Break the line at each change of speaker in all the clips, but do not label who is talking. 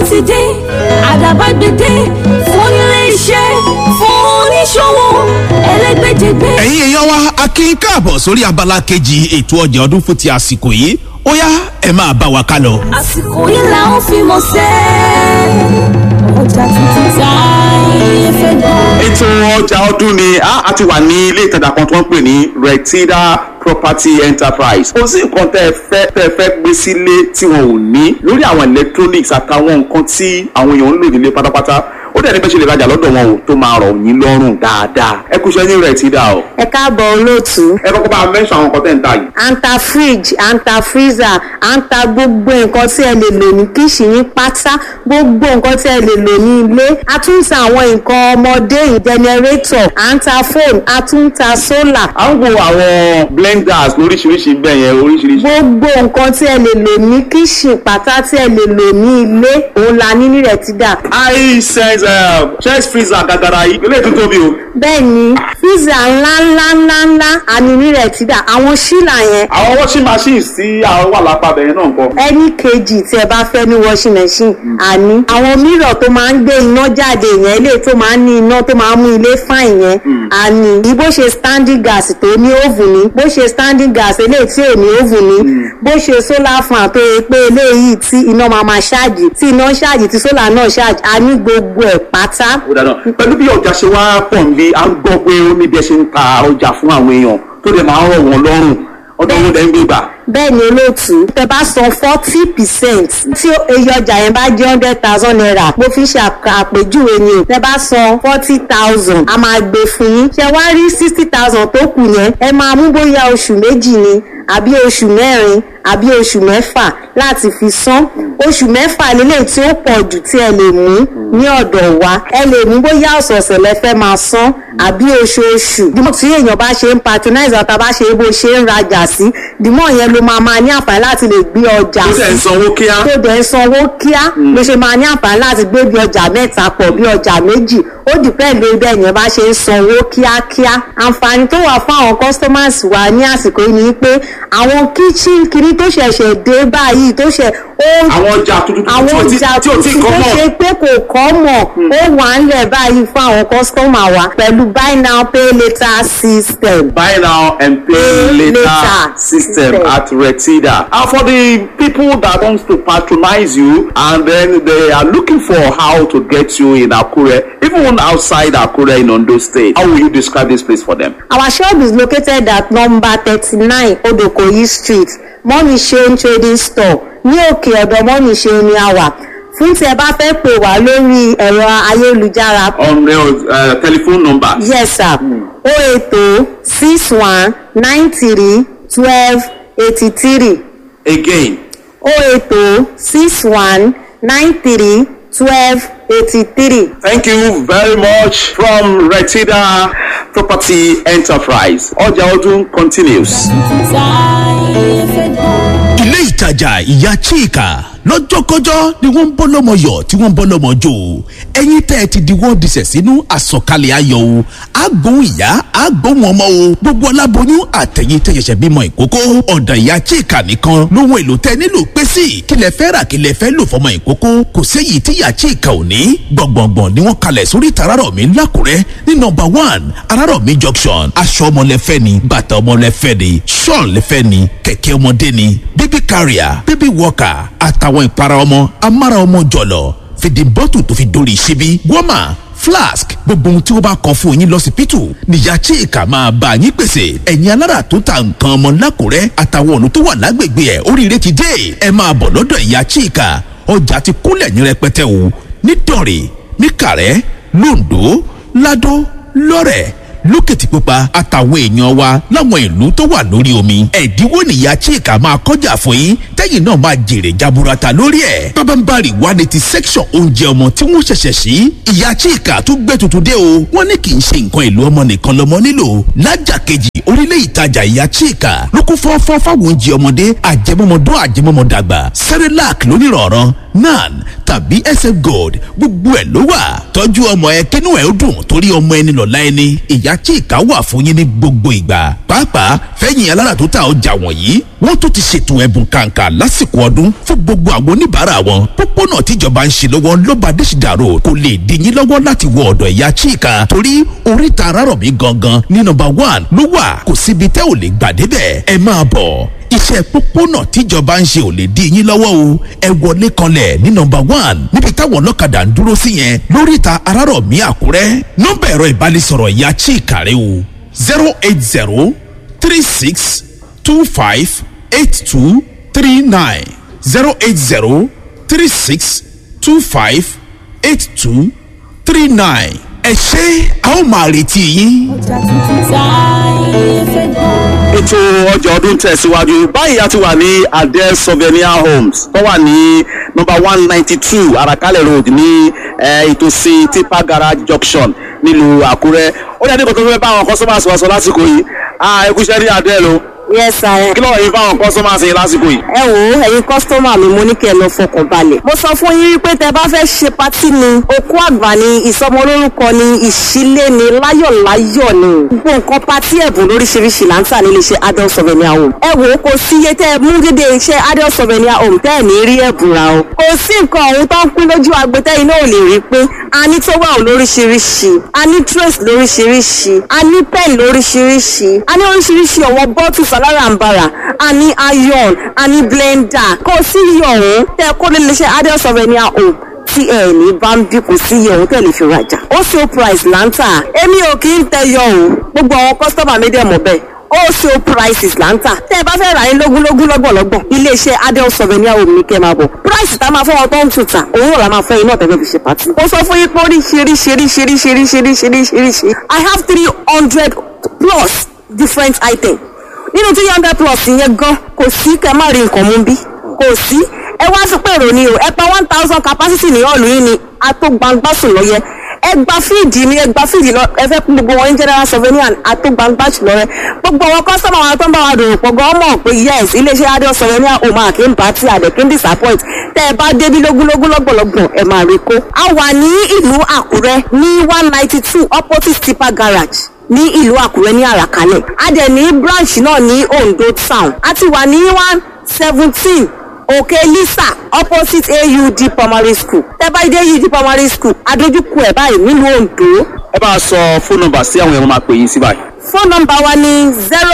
ti dé àdàbà gbèdé fún ilé iṣẹ́ fún oníṣòwò ẹlẹ́gbẹ́jẹgbẹ́.
ẹ̀yin èèyàn wa a kí yín káàbọ̀ sórí abala kejì ètò ọjà ọdún fún ti àsìkò yìí ó yá ẹ máa bá wa ká lọ.
àsìkò yìí là ń fi mọ̀ sẹ́ ọjà tuntun tá ayé fẹ́ gbọ́.
ètò ọjà ọdún ni a ti wà ní ilé ìtajà kan tí wọ́n pè ní Retida Property Enterprise. Kò sí nǹkan tẹ́ ẹ fẹ́ gbé sílé tí wọn ò ní lórí àwọn electronics àtàwọn nǹkan tí àwọn èèyàn ń lò nílé pátápátá. Ó dẹ̀ ní bẹ́ẹ̀ ṣe lè rajà lọ́dọ̀ wọn ò tó máa rọ̀ yín lọ́rùn dáadáa. Ẹ kú iṣẹ́ ní Retida o.
Ẹ káàbọ̀ olóòtú.
Ẹ kọ́kọ́ bá a mẹ́sàn àwọn nǹkan tẹ́ ń tà yìí.
À ń ta fridge, à ń ta freezer, à ń ta gbogbo nǹkan tí ẹ lè lò ní kíṣìnì pátá, gbogbo nǹkan tí ẹ lè lò ní ilé. A tún ń ta àwọn nǹkan ọmọdé generator, à ń ta phone, a tún ń ta solar.
À ń wo àwọn blenders lóríṣiríṣi bẹ́ẹ̀ yẹn oríṣiríṣi.
Gbogbo nǹkan tí ẹ lè lò ní kíṣìn pátá tí ẹ lè lò ní ilé, òun la ní Retida.
iSense chest freezer gàgàrà yìí ilé tó tóbi o.
Bẹ́ẹ̀ni, freezer ńlá a ní Retida. Àwọn ṣílà yẹn.
Àwọn washing machines tí àwọn wà lápá bẹ̀yẹn náà ń kọ́.
Ẹni kejì tí ẹ bá fẹ́ ní washing machine àní. Àwọn mírọ̀ tó máa ń gbé iná jáde yẹn, ilé tó máa ń ní iná tó máa ń mú ilé fine yẹn àní. Bó ṣe standing gas tó ní oven ní, bó ṣe standing gas eléyìí tí ò ní oven ní, bó ṣe solar fan tó yẹ pé eléyìí tí iná máa ṣáàjì, tí iná ṣáàjì tí solar náà ṣáàjì, a ní gbogbo ẹ̀ pátá.
Ó dáná pẹ̀lú bí ọjà ṣe wá pọ̀ níbi à ń gbọ́ pé ó ní bí ẹ ṣe ń ta ọjà fún àwọn èèyàn tó dẹ̀ máa ń rọ̀ wọ́n lọ́rùn ọdún owó dẹ̀ ń gbé gbà.
Bẹ́ẹ̀ni olóòtú, tẹ́ bá san 40% tí iye ọjà yẹn bá jẹ́ 100,000 naira, mo fi ṣe àpèjúwe ni o. Tẹ́ bá san 40,000, a máa gbé fún yín. Ṣé wá rí 60,000 tó kù yẹn? Ẹ máa mú bóyá oṣù méjì ni àbí oṣù mẹ́rin àbí oṣù mẹ́fà láti fi san. Oṣù mẹ́fà lélẹ̀ tí ó pọ̀ jù tí ẹ lè mú ní ọ̀dọ̀ wa. Ẹ lè mú bóyá ọ̀sọ̀ọ̀sẹ̀ lẹ fẹ́ máa san àbí oṣooṣù. Dìmọ̀ tí èèyàn bá ṣe ń patronize ọ̀tá bá ṣe bó ṣe ń rajà sí, dìmọ̀ yẹn ló máa ní àǹfààní láti lè gbé ọjà sí.
Tó dẹ̀ ń sanwó kíá.
Tó dẹ̀ ń sanwó kíá ló ṣe máa ní àǹfààní láti gbé bí ọjà mẹ́ta pọ̀ bí ọjà méjì. Ó depend lórí bẹ́ẹ̀ yẹn bá ṣe ń sanwó kíákíá. Àǹfààní tó wà fún àwọn customers wa ní àsìkò yìí ni pé àwọn kitchen kiri tó ṣẹ̀ṣẹ̀ dé báyìí tó ṣẹ̀
àwọn ọjà tuntun tí ò tí kọ́ mọ̀.
tó ṣe pé kò kọ́ mọ̀ ó wà ń lẹ̀ báyìí fún àwọn customer wa pẹ̀lú buy now pay later system.
Buy now and pay later system at Retida. And for the people that want to patronize you and then they are looking for how to get you in Akure, even outside Akure in Ondo State, how will you describe this place for them?
Our shop is located at number 39 Odokoyi Street, Money Shane Trading Store, ní òkè ọ̀dọ̀ Money Shane ni a wà. Fún tí ẹ bá fẹ́ pè wá lórí ẹ̀rọ ayélujára.
On telephone number.
Yes sir. 08061931283.
Again.
08061931283.
Thank you very much from Retida Property Enterprise. Ọjà ọdún continues.
ilé ìtajà ìyá Chika lọ́jọ́kọ́jọ́ ni wọ́n ń bọ́ lọ́mọ yọ̀ tí wọ́n ń bọ́ lọ́mọ jò ẹ̀yin tẹ́ ẹ ti di wọ́n disẹ̀ sínú àsọ̀kalẹ̀ ayọ̀ o àgbóhùn ìyá àgbóhùn ọmọ o gbogbo aláboyún àtẹ̀yìn tẹ́ ṣẹ̀ṣẹ̀ bímọ ìkókó ọ̀dọ̀ ìyá Chika nìkan lóhun èlò tẹ́ nílò pé sí kílẹ̀ fẹ́ rà kílẹ̀ fẹ́ lò fọmọ ìkókó kò séyìí tí ìyá Chika ò ní gbọ̀ngbọ̀ngbọ̀n ni wọ́n kalẹ̀ sórí Arárọ̀mí lákùrẹ́ ní number 1 Arárọ̀mí junction aṣọ ọmọlẹ́fẹ́ ni bàtà ọmọlẹ́fẹ́ ni ṣọ́ọ̀n lẹ́fẹ́ ni kẹ̀kẹ́ ọmọdé ni baby carrier baby walker àtàwọn ìpara ọmọ amára ọmọ jọ̀lọ̀ fìdí bọ́tù tó fi dórí ṣíbí wọ́mà flask gbogbo ohun tí wọ́n bá kọ fún yín lọ́sibítù níyà Chika máa bá yín pèsè ẹ̀yin alára tó ta nǹkan ọmọ lákùrẹ́ àtàwọn ọ̀nà tó wà lágbègbè ẹ̀ oríire ti dé ẹ máa bọ̀ lọ́dọ̀ ìyá Chika ọjà ti kúnlẹ̀ ní rẹpẹtẹ o nítorí níkàrẹ́ lóńdó ládó lọ́rẹ̀ lókìtìpupa àtàwọn èèyàn wa láwọn ìlú tó wà lórí omi ẹ̀dínwó nìyá Chika máa kọjá fún yín tẹ́yìn náà máa jèrè jaburata lórí ẹ̀ pábánbárì wà ní ti section oúnjẹ ọmọ tí wọ́n ṣẹ̀ṣẹ̀ sí ìyá Chika tún gbé tuntun dé o wọ́n ní kì í ṣe nǹkan èlò ọmọ nìkan lọ́mọ nílò lájà kejì orílẹ̀ ìtajà ìyá Chika ló kún fọ́fọ́ fáwọn oúnjẹ ọmọdé àjẹmọ́mọdún àjẹmọ́mọdàgbà Cerelac lónìrọ̀rọ̀ nan tàbí SF Gold gbogbo ẹ̀ ló wà tọ́jú ọmọ ẹ kínú ẹ̀ ó dùn torí ọmọ ẹni lọ́la ẹni ìyá Chika wà fún yín ní gbogbo ìgbà pàápàá fẹ́yìn alára tó ta ọjà wọ̀nyí wọ́n tún ti ṣètò ẹ̀bùn kàǹkà lásìkò ọdún fún gbogbo àwọn oníbàárà wọn. pópónà tíjọba ń ṣe lọ́wọ́ lọ́ba adésìdá road kò lè dín yín lọ́wọ́ láti wọ ọ̀dọ̀ ìyá Chika torí oríta Arárọ̀mí gangan ní number 1 ló wà. kò síbi tẹ́ ò lè gbà débẹ̀. ẹ máa bọ̀, iṣẹ́ pópónà tíjọba ń ṣe ò lè dín yín lọ́wọ́ o. ẹ wọlé kanlẹ̀ ní number 1 níbi táwọn ọlọ́kadà ń dúró sí yẹn lóríta Arárọ̀mí Àkúrẹ́. nọ́mbà ẹ̀rọ ìbánisọ̀rọ̀ ìyá Chika rẹ o 08036258239 08036258239. ẹ ṣé, a ó máa retí yín.
ètò ọjà ọdún tẹ̀síwájú báyìí a ti wà ní Adele Souvenir Homes tó wà ní number 192 Arakalẹ̀ Road ní ìtòsí Tipa Garage Junction nílùú Àkúrẹ́. ó yẹ kí nǹkan tó fẹ́ bá àwọn customers wá sọ lásìkò yìí. ẹ kú iṣẹ́ ní Adele o.
yes sir.
kí ló wà yín fáwọn customers yín lásìkò yìí.
ẹ wò ẹ̀yin customer mi mo ní kẹ́ ẹ lọ fọkàn balẹ̀. mo sọ fún yín pé tẹ́ bá fẹ́ ṣe patí ni òkú àgbà ni ìsọmọlórúkọ ni ìṣílé ni láyọ̀láyọ̀ ni gbogbo nǹkan patí ẹ̀bùn lóríṣiríṣi là ń tà nílé iṣẹ́ Adele Souvenir Home. ẹ wò kò sí iye tẹ́ ẹ mú dédé iṣẹ́ Adele Souvenir Home tẹ́ ẹ ní rí ẹ̀bùn ra o. kò sí nǹkan ọ̀hún tó ń pín lójú agbẹ́tẹ́ iná ò lè rí pé a ní towel lóríṣiríṣi, a ní trace lóríṣiríṣi, a ní pen lóríṣiríṣi, a ní oríṣiríṣi ọ̀wọ́ bottles alárànbarà, a ní iron, a ní blender. kò sí iye ọ̀hún tẹ́ kó lè ṣe Adele Souvenir Home tí ẹ ní bá ń bí kò sí iye ọ̀hún tẹ̀lé fi rajà. ó ṣe price là ń tà. èmi ò kì í tẹyọ o, gbogbo àwọn customer mi dẹ̀ mọ̀ bẹ́ẹ̀. wholesale prices là ń tà. tẹ́ ẹ bá fẹ́ rà ní lógúnlógún lọ́gbọ̀lọ́gbọ̀n iléeṣẹ́ Adele Souvenir Home ní kẹ́ máa bọ̀. price tá a máa fẹ́ wọn tó ń tuta òun ò la máa fẹ́ iná tẹ́lẹ̀ fi ṣe pàtì. ó sọ fún yín pé oríṣiríṣiríṣiríṣiríṣiríṣiríṣi I have 300 plus different items. nínú 300 plus yẹn gan kò sí kẹ́ má rí nǹkan mú bí kò sí. ẹ wá sí pé èrò ni o, ẹ pa 1000 capacity ní ọ̀lù yìí ni àtògbàngbàsùn lọ́yẹ. ẹ gba fíìdì ni ẹ gba fíìdì lọ ẹ fẹ́ gbogbo wọn ní general souvenir àtògbàngbàsùn lọ́rẹ́. gbogbo àwọn kọ́sọ́mà wọn tó ń bá wa dòwò pọ̀ gan mọ̀ pé yes iléeṣẹ́ Adele Souvenir Home àkè ń bá tí àdẹ̀ kí ń disappoint. tẹ́ ẹ bá débi lógúnlógún lọ́gbọ̀lọ́gbọ̀n ẹ máa rí kó. a wà ní ìlú Àkúrẹ́ ní 192 opposite Tipa Garage ní ìlú Àkúrẹ́ ní Àràkálẹ̀. a dẹ̀ ní branch náà ní Ondo Town. a ti wà ní 117 Òkè Lisa opposite AUD Primary School. tẹ́ bá dé AUD Primary School adójúkú ẹ̀ báyìí nílùú Ondo.
ẹ bá a sọ phone number sí àwọn èèyàn máa pè yín sí báyìí.
phone number wa ní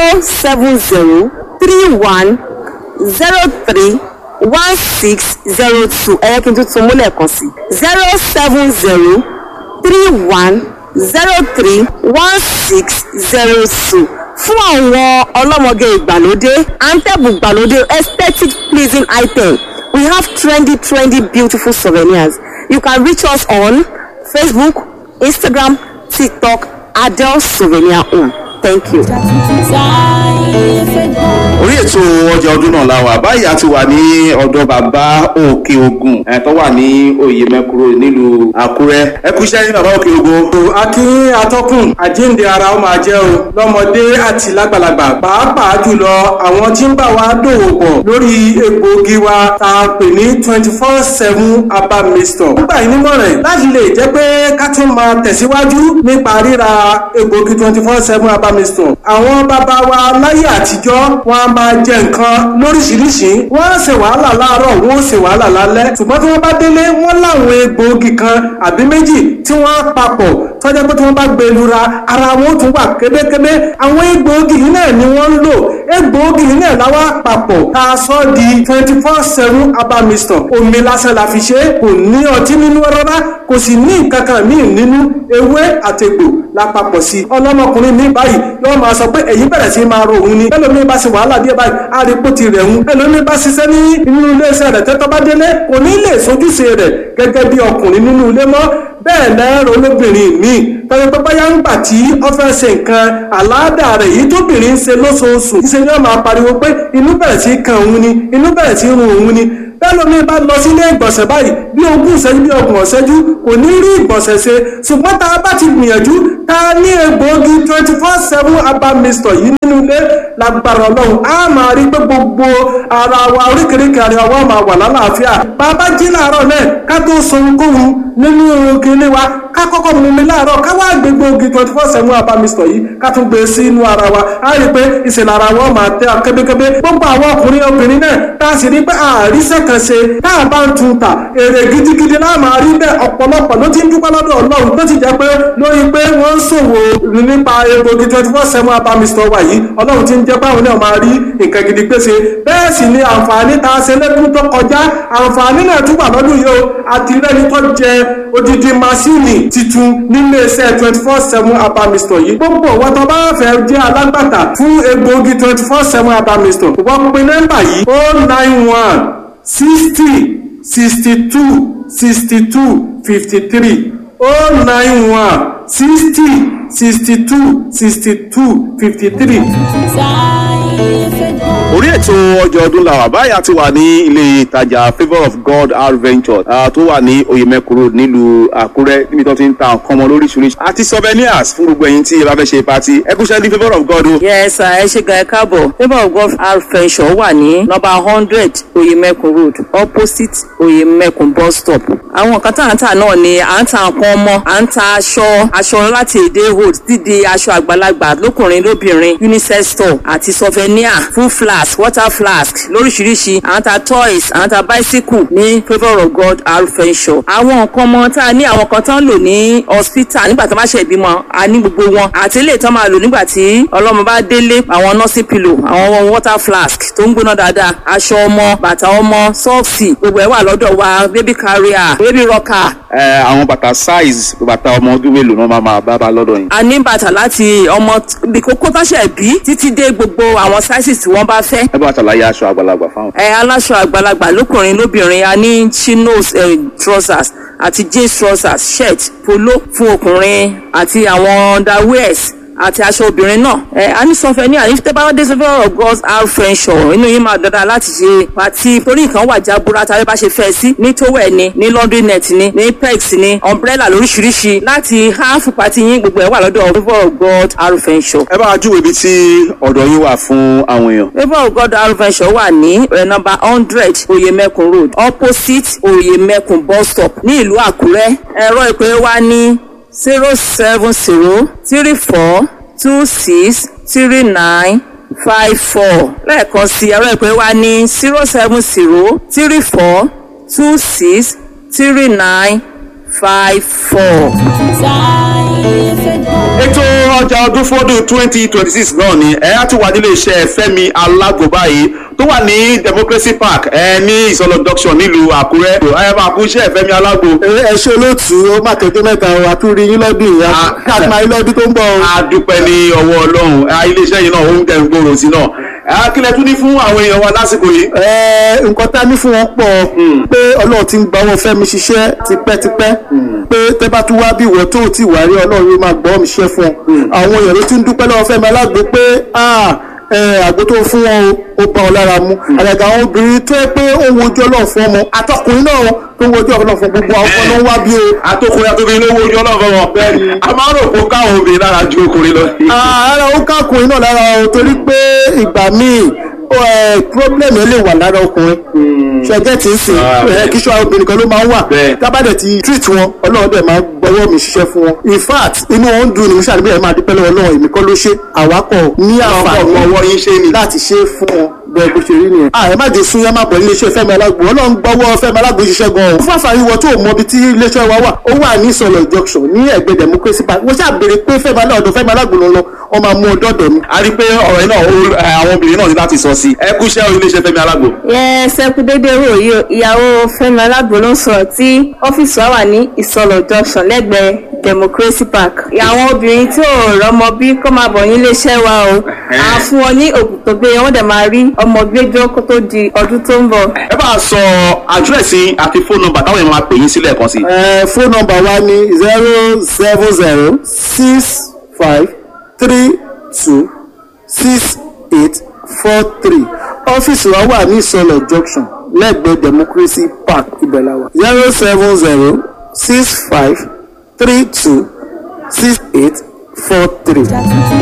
07031031602. ẹ yẹ kí n tún múlẹ̀ kan sí 07031031602. fún àwọn ọlọ́mọge ìgbàlódé antẹ́bù ìgbàlódé aesthetic pleasing item we have trendy beautiful souvenirs. You can reach us on Facebook, Instagram, TikTok, Adele Souvenir Home. Thank you.
orí ètò ọjà ọdún náà la wà báyìí a ti wà ní ọ̀dọ̀ bàbá Òkè Ògùn tó wà ní oyè mẹ́kúrò nílùú Àkúrẹ́. ẹ kú iṣẹ́ ní bàbá Òkè Ògùn.
akin atọ́kùn àjíǹde ara ó máa jẹ́ o lọ́mọdé àti lágbàlagbà pàápàá jùlọ àwọn tí ń bá wa dòwò pọ̀ lórí egbòogi wa tá a pè ní 24/7 herbal mixture. nígbà yìí nímọ̀ràn láti lè jẹ́ pé ká tún máa tẹ̀síwájú nípa ríra egbòogi 24/7 herbal mixture. àwọn bàbá wa láyé àtijọ́ wọn a máa jẹ nǹkan lóríṣiríṣi wọ́n á ṣe wàhálà láàárọ̀ wọ́n ó ṣe wàhálà lálẹ́ ṣùgbọ́n tí wọ́n bá délé wọ́n láwọn egbòogi kan àbí méjì tí wọ́n á papọ̀ tọ́jà pé tí wọ́n bá gbé lura ara wọn ó tún wà kébékébé. àwọn egbòogi yìí náà ni wọ́n ń lò. egbòogi yìí náà láwa papọ̀ tá a sọ di 24/7 herbal mixture. omi lásán la fi ṣe é, kò ní ọtí nínú rárá, kò sì ní nǹkan kan míì nínú. ewé àtegbò la papọ̀ sí i. ọlọ́mọkùnrin mi báyìí yóò máa sọ pé èyí bẹ̀rẹ̀ sí máa ro òun ni. ẹlòmíín bá ṣe wàhálà díẹ̀ báyìí á rí pó ti rẹ̀ ń. ẹlòmíín bá ṣiṣẹ́ ní inú iléeṣẹ́ rẹ̀ tẹ́tọ́ bá délé kò ní lè sojúṣe rẹ̀ gẹ́gẹ́ bí ọkùnrin nínú ilé mọ́. bẹ́ẹ̀ lẹ́rọ olóbìnrin míì tọ́jú pé báyà ń gbà tí ó fẹ́ ṣe nǹkan àláàdà rẹ̀ yìí tóbìnrin ń ṣe lóṣooṣù. ìṣe ni wọ́n máa pariwo pé inú bẹ̀rẹ̀ sí kan òun ni, inú bẹ̀rẹ̀ sí run òun ni. bẹ́ẹ̀ lómi bá lọ sílé ìgbọ̀nsẹ̀ báyìí bí 20 ìṣẹ́jú bí 30 ìṣẹ́jú kò ní rí ìgbọ̀nsẹ̀ ṣe. ṣùgbọ́n tá a bá ti gbìyànjú tá a ní egbòogi 24/7 herbal mixture yìí nínú ilé lágbára Ọlọ́run á máa rí pé gbogbo ara wa oríkèéríkèé ara wa máa wà lálàáfíà. bàbá jí láàárọ̀ náà ká tó sọ ohunkóhun nínú kinní wa ká kọ́kọ́ mú mi láàárọ̀ ká wá gbé gbòógì 24/7 herbal mixture yìí ká tún gbé sínú ara wa á rí i pé ìṣẹ̀lẹ̀ ara wọn máa tẹ́ kébékébé gbogbo àwọn ọkùnrin obìnrin náà tá a sì rí pé àríṣẹ́ kan ṣe tá a bá ń tun ta èrè gidigidi náà máa rí bẹ́ẹ̀ ọ̀pọ̀lọpọ̀ ló ti ń dúpẹ́ lọ́dọ̀ Ọlọ́run tó ti jẹ́ pé lórí pé wọ́n ń ṣòwò nípa egbògi 24/7 herbal mixture wa yìí Ọlọ́run ti ń jẹ́ pé àwọn náà máa rí nǹkan gidi pèsè bẹ́ẹ̀ sì ni àǹfààní tá a ṣe lẹ́dún tó kọjá àǹfààní náà tún wà lọ́dún yìí o àti lẹ́ni tó jẹ odidi masíìnì titun nílé iṣẹ́ 24/7 herbal mixture yìí gbogbo wọn tó bá fẹ́ jẹ́ alágbàtà fún egbògi 24/7 herbal mixture wọ́n pe nọ́mbà yìí 091 60 62 62 53 091 60 62 62 53.
orí ètò ọjọ́ ọdún làwà báyà ti wà ní ilé ìtajà Favour of God R Venture tó wà ní Oyemekun Road nílùú Àkúrẹ́ níbi tó ti ń ta nǹkan ọmọ lóríṣiríṣi àti souvenirs fún gbogbo ẹ̀yin tí ẹ bá fẹ́ ṣe pátì ẹ kúṣẹ́ ní Favour of God o.
yes ẹ ṣe gan ẹ káàbọ̀ Favour of God R Venture wà ní number 100 Oyemekun Road opposite Oyemekun bus stop. àwọn nǹkan tá à ń tà náà ni à ń ta nǹkan ọmọ à ń ta aṣọ láti èdè hold dídì aṣọ àgbàlagbà lókùnrin lóbìnrin unisex store àti souvenir full flask water flask lóríṣiríṣi à ń ta toys à ń ta bicycle ní Favour of God R Venture. àwọn nǹkan ọmọ tá a ní àwọn kan tán lò ní hospital nígbà tó bá ṣe ìbímọ a ní gbogbo wọn àti ilé ìtàn máa lò nígbà tí ọlọ́mọ bá délé àwọn nursing pillow àwọn water flask tó ń gbóná dáadáa aṣọ ọmọ bàtà ọmọ sọ́ọ̀sì gbogbo ẹ̀ wà lọ́dọ̀ wa baby carrier baby rocker.
àwọn bàtà size bàtà ọmọ ọdún mélòó náà máa bá lọ́dọ̀ yìí.
a ní bàtà láti ọmọ kókó táṣẹ̀ bí títí dé gbogbo àwọn sizes tí wọ́n bá fẹ́.
ẹ bá wa ṣàlàyé aṣọ àgbàlagbà fáwọn.
aláṣọ àgbàlagbà lókùnrin lóbìnrin a ní chinos trousers àti jeans trousers shirt polo fún ọkùnrin àti àwọn underwears àti aṣọ obìnrin náà a ní sọfẹ ní àyè tẹ́ bá wá dé Favour of God R Venture inú yín máa dáadáa láti ṣe pàtí torí nǹkan wà jábúrà tàbí bá ṣe fẹ́ sí ní towel ní laundry net ní pegs ní umbrella lóríṣiríṣi láti half pàtí yín gbogbo ẹ̀ wà lọ́dọ̀ Favour of God R Venture.
ẹ bá wa júwèé ibi tí ọ̀dọ̀ yín wà fún àwọn èèyàn.
Favour of God R Venture wà ní number 100 Oyemekun Road opposite Oyemekun bus stop ní ìlú Àkúrẹ́. ẹ̀rọ ìpè wa ní 07034263954 lẹ́ẹ̀kan sí ẹ̀rọ ìpè wa ní 07034263954.
ètò ọjà ọdún fọ́dún 2026 náà ni ẹ á tún wà nílé iṣẹ́ Fẹ́mi Alágbo báyìí tó wà ní Democracy Park ní Ìsọlọ junction nílùú Àkúrẹ́ ẹ bá kú iṣẹ́ Fẹ́mi Alágbo.
ẹ ṣe olóòtú ó má tẹjọ mẹ́ta wa tún rí yín lọ́dún ìyá káàkiri lọ́dún tó ń bọ̀.
a dúpẹ́ ní ọwọ́ Ọlọ́run iléeṣẹ́ yìí náà ó ń tẹ̀ ń gbòòrò sí náà kílẹ̀ tún ní fún àwọn èèyàn wa lásìkò yìí.
nǹkan tá a ní fún wọn pọ̀ pé Ọlọ́run ti ń gba wọn Fẹ́mi ṣiṣẹ́ tipẹ́tipẹ́ pé tẹ́ bá tún wá bí ìwọ tó ti wà rí Ọlọ́run yóò máa gbọ́ mi ṣiṣẹ́ fún ọ. àwọn èèyàn ló ti ń dúpẹ́ lọ́wọ́ Fẹ́mi Alágbo pé àgbo tó fún wọn ó bá ọ lára mu àgàgà àwọn obìnrin tó yẹ pé ó ń wojú Ọlọ́run fún ọmọ àtọkùnrin náà tó ń wojú Ọlọ́run fún gbogbo àwọn ọmọ ló ń wá bí o.
àtọkùnrin àtọkùnrin ló ń wojú Ọlọ́run fún wọn. a máa ń rò pé ó káwọn obìnrin lára ju ọkùnrin lọ.
ara ó kákùnrin náà lára o torí pé ìgbà míì problem yẹn lè wà lára ọkùnrin ṣẹjẹ tí ń sìn kíṣọ obìnrin kan ló máa ń wà tábàdẹ ti treat wọn Ọlọ́run dẹ̀ máa gbọ́wọ́ mi ṣiṣẹ́ fún wọn in fact inú wọn ń dùn ní musa níbi ẹ̀ máa dúpẹ́ lọ́wọ́ Ọlọ́run èmi kọ́ ló ṣe àwákọ̀ ní àǹfààní
ọwọ́ yín ṣe ni
láti ṣe fún wọn bẹ́ẹ̀ bó ṣe rí nìyẹn. ẹ má jẹ́ sún yẹn má bọ̀ iléeṣẹ́ Fẹ́mi Alágbo Ọlọ́run gbọ́wọ́ Fẹ́mi Alágbo ṣiṣẹ́ gan-an. fún àǹfààní wọ tó mọ ibi tí iléeṣẹ́ wa wà ó wà ní Ìsọlọ junction ní ẹ̀gbẹ́ Democracy Park wọ́n ṣàbẹ̀rẹ̀ pé Fẹ́mi Alágbo ló ń lọ wọ́n máa mú ọdọ́ dọ̀ mi.
a rí i pé ọ̀rọ̀ yìí náà àwọn obìnrin náà ní láti sọ sí ẹ kú iṣẹ́ iléeṣẹ́ Fẹ́mi Alágbo.
ṣe kú déédéé rò yìí ìyàwó Fẹ́mi Alágbo ló ń sọ̀rọ̀ tí ọ́fíìsì wa wà ní Ìsọlọ junction lẹ́gbẹ̀ẹ́ Democracy Park. àwọn obìnrin tí ò rọ́mọ bí kó máa bọ̀ ní iléeṣẹ́ wa o à fún wọn ní òògùn tó gbé wọn dẹ̀ máa rí ọmọ gbẹ́jọ́ kó tó di ọdún tó ń bọ̀.
ẹ bá a sọ àdírẹ́sì àti fóònù nọ́mbà táwọn èèyàn máa pè yín sílẹ̀ kan sí.
fóònù nọ́mbà wa ní 07065326843 ọ́fíìsì wa wà ní Ìsọlọ junction lẹ́gbẹ̀ẹ́ Democracy Park ibẹ̀lá wa 07065326843.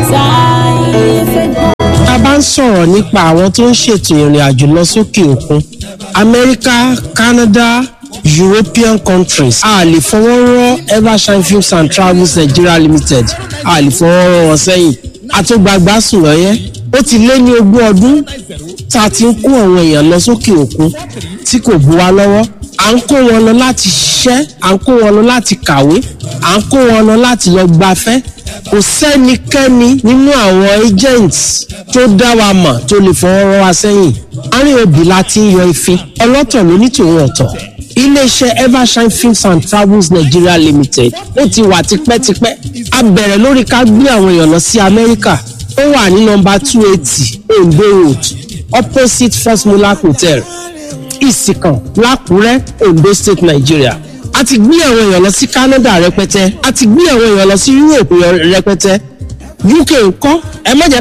a bá ń sọ̀rọ̀ nípa àwọn tó ń ṣètò ìrìn àjò lọ sókè òkun Amẹ́ríkà, Canada, European countries a lè fọwọ́ rọ́ Evershine Films and Travels Nigeria Limited àlìfọwọ́rọ́ wọn sẹ́yìn àtúgbàgbà sùn lọ́yẹ́ ó ti lé ní 20 ọdún tá a ti ń kó àwọn èèyàn lọ sókè òkun tí kò bu wa lọ́wọ́ à ń kó wọn lọ láti ṣiṣẹ́ à ń kó wọn lọ láti kàwé à ń kó wọn lọ láti lọ gbafẹ́ kò sẹ́nikẹ́ni nínú àwọn agents tó dá wa mọ̀ tó lè fọwọ́rọ́ wa sẹ́yìn àárín òbí la ti ń yọ ìfín ọlọ́tọ̀ ló ní tòun ọ̀tọ̀ iléeṣẹ́ Evershine Films and Travels Nigeria Limited ó ti wà tipẹ́tipẹ́ a bẹ̀rẹ̀ lórí ká gbé àwọn èèyàn lọ sí Amẹ́ríkà ó wà ní nọ́mbà 280 Ondo Road opposite First Monarch Hotel Ìsìkàn Lákùrẹ́ Ondo State Nigeria a ti gbé àwọn èèyàn lọ sí Canada rẹpẹtẹ a ti gbé àwọn èèyàn lọ sí Europe rẹpẹtẹ UK ńkọ́ ẹ má jẹ́